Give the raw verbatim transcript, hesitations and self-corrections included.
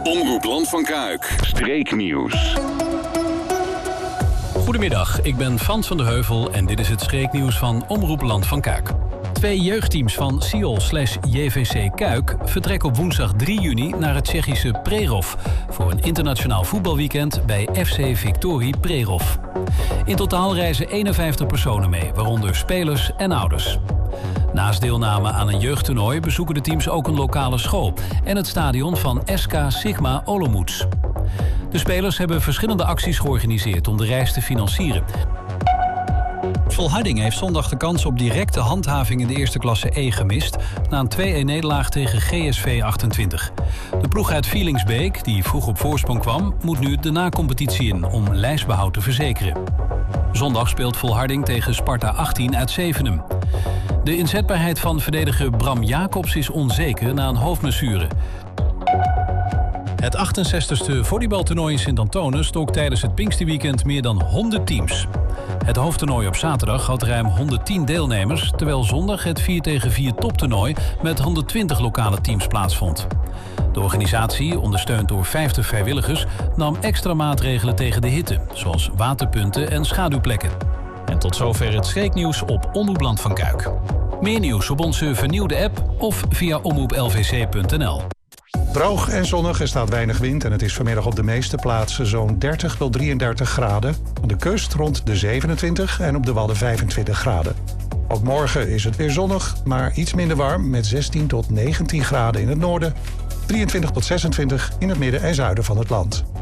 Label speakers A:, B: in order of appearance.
A: Omroep Land van Kuik. Streeknieuws.
B: Goedemiddag, ik ben Frans van de Heuvel en dit is het streeknieuws van Omroep Land van Kuik. Twee jeugdteams van Siol slash J V C Kuik vertrekken op woensdag drie juni naar het Tsjechische Přerov voor een internationaal voetbalweekend bij F C Victorie Přerov. In totaal reizen eenenvijftig personen mee, waaronder spelers en ouders. Naast deelname aan een jeugdtoernooi bezoeken de teams ook een lokale school en het stadion van S K Sigma Olomouc. De spelers hebben verschillende acties georganiseerd om de reis te financieren. Volharding heeft zondag de kans op directe handhaving in de eerste klasse E gemist na een twee-een nederlaag tegen G S V achtentwintig. De ploeg uit Vielingsbeek, die vroeg op voorsprong kwam, moet nu de na-competitie in om lijstbehoud te verzekeren. Zondag speelt Volharding tegen Sparta achttien uit Zevenum. De inzetbaarheid van verdediger Bram Jacobs is onzeker na een hoofdblessure. Het achtenzestigste volleybaltoernooi in Sint-Antonis trok tijdens het Pinksterweekend meer dan honderd teams. Het hoofdtoernooi op zaterdag had ruim honderdtien deelnemers, terwijl zondag het vier tegen vier toptoernooi met honderdtwintig lokale teams plaatsvond. De organisatie, ondersteund door vijftig vrijwilligers, nam extra maatregelen tegen de hitte, zoals waterpunten en schaduwplekken. En tot zover het streeknieuws op Omroep Land van Kuik. Meer nieuws op onze vernieuwde app of via omroep l v c punt n l.
C: Droog en zonnig, er staat weinig wind en het is vanmiddag op de meeste plaatsen zo'n dertig tot drieëndertig graden. Aan de kust rond de zevenentwintig en op de Wadden vijfentwintig graden. Ook morgen is het weer zonnig, maar iets minder warm met zestien tot negentien graden in het noorden, drieëntwintig tot zesentwintig in het midden en zuiden van het land.